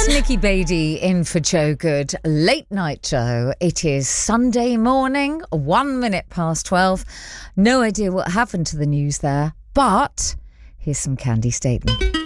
It's Nikki Beattie in for Joe Good. Late night show. It is Sunday morning, 1 minute past 12. No idea what happened to the news there, but here's some Candy Staten.